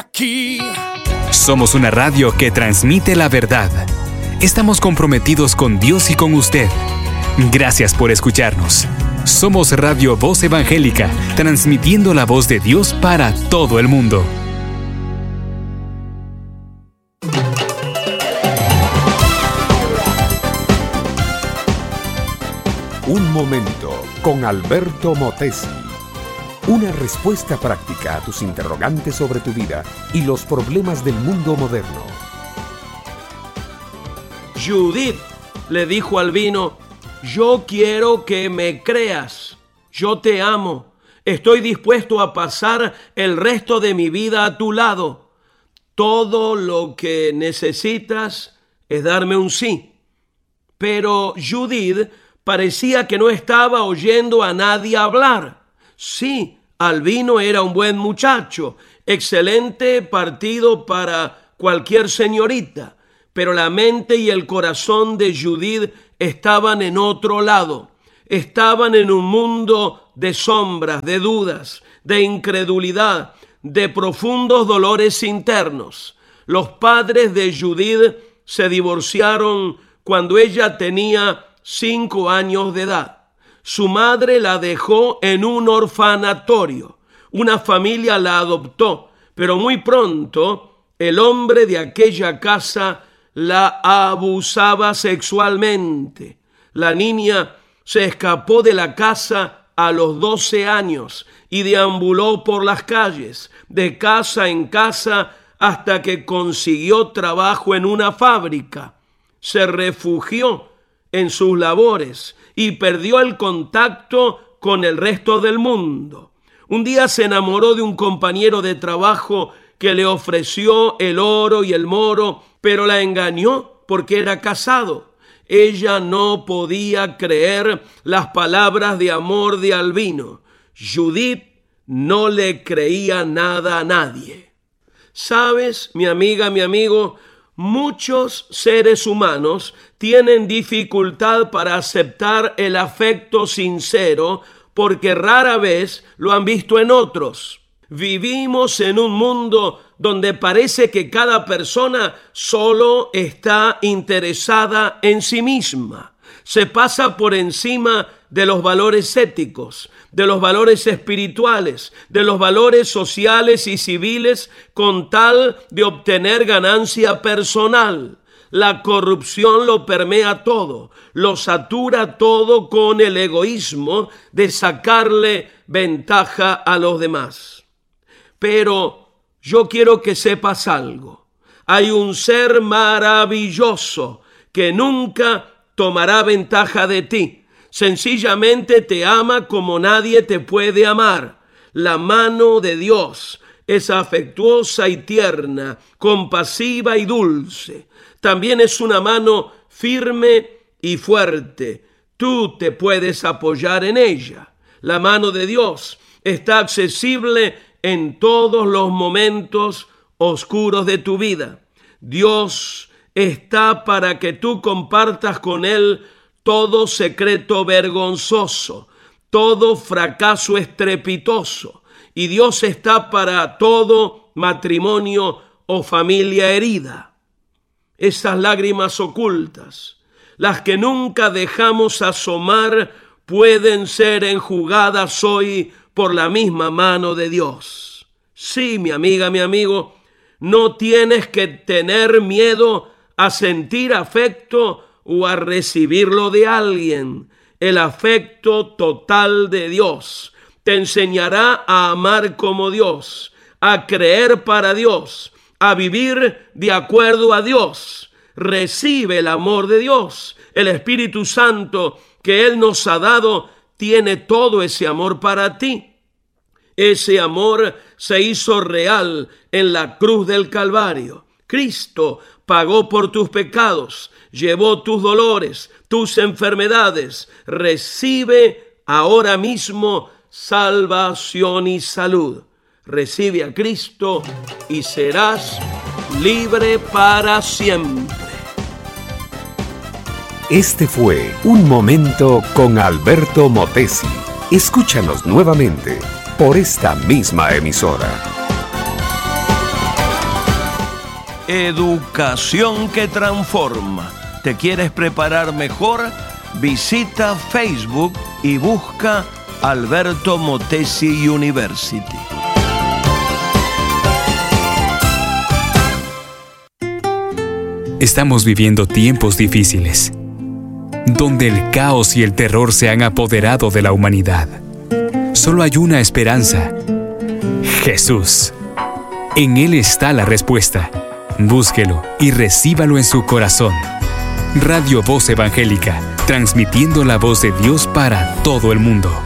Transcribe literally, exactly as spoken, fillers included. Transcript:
aquí. Somos una radio que transmite la verdad. Estamos comprometidos con Dios y con usted. Gracias por escucharnos. Somos Radio Voz Evangélica, transmitiendo la voz de Dios para todo el mundo. Un momento con Alberto Motesi. Una respuesta práctica a tus interrogantes sobre tu vida y los problemas del mundo moderno. Judith le dijo al vino: yo quiero que me creas, yo te amo, estoy dispuesto a pasar el resto de mi vida a tu lado. Todo lo que necesitas es darme un sí. Pero Judith parecía que no estaba oyendo a nadie hablar. Sí, Albino era un buen muchacho, excelente partido para cualquier señorita, pero la mente y el corazón de Judith estaban en otro lado. Estaban en un mundo de sombras, de dudas, de incredulidad, de profundos dolores internos. Los padres de Judith se divorciaron cuando ella tenía cinco años de edad. Su madre la dejó en un orfanatorio. Una familia la adoptó, pero muy pronto el hombre de aquella casa la abusaba sexualmente. La niña se escapó de la casa a los doce años y deambuló por las calles, de casa en casa, hasta que consiguió trabajo en una fábrica. Se refugió en sus labores y perdió el contacto con el resto del mundo. Un día se enamoró de un compañero de trabajo que le ofreció el oro y el moro, pero la engañó porque era casado. Ella no podía creer las palabras de amor de Albino. Judith no le creía nada a nadie. ¿Sabes, mi amiga, mi amigo? Muchos seres humanos tienen dificultad para aceptar el afecto sincero porque rara vez lo han visto en otros. Vivimos en un mundo donde parece que cada persona solo está interesada en sí misma. Se pasa por encima de los valores éticos, de los valores espirituales, de los valores sociales y civiles con tal de obtener ganancia personal. La corrupción lo permea todo, lo satura todo con el egoísmo de sacarle ventaja a los demás. Pero yo quiero que sepas algo. Hay un ser maravilloso que nunca tomará ventaja de ti. Sencillamente te ama como nadie te puede amar. La mano de Dios es afectuosa y tierna, compasiva y dulce. También es una mano firme y fuerte. Tú te puedes apoyar en ella. La mano de Dios está accesible en todos los momentos oscuros de tu vida. Dios está para que tú compartas con Él todo secreto vergonzoso, todo fracaso estrepitoso. Y Dios está para todo matrimonio o familia herida. Esas lágrimas ocultas, las que nunca dejamos asomar, pueden ser enjugadas hoy por la misma mano de Dios. Sí, mi amiga, mi amigo, no tienes que tener miedo a sentir afecto o a recibirlo de alguien. El afecto total de Dios te enseñará a amar como Dios, a creer para Dios, a vivir de acuerdo a Dios. Recibe el amor de Dios. El Espíritu Santo que Él nos ha dado tiene todo ese amor para ti. Ese amor se hizo real en la cruz del Calvario. Cristo pagó por tus pecados, llevó tus dolores, tus enfermedades. Recibe ahora mismo salvación y salud. Recibe a Cristo y serás libre para siempre. Este fue Un Momento con Alberto Motesi. Escúchanos nuevamente por esta misma emisora. Educación que transforma. ¿Te quieres preparar mejor? Visita Facebook y busca Alberto Motesi University. Estamos viviendo tiempos difíciles, donde el caos y el terror se han apoderado de la humanidad. Solo hay una esperanza: Jesús. En Él está la respuesta. Búsquelo y recíbalo en su corazón. Radio Voz Evangélica, transmitiendo la voz de Dios para todo el mundo.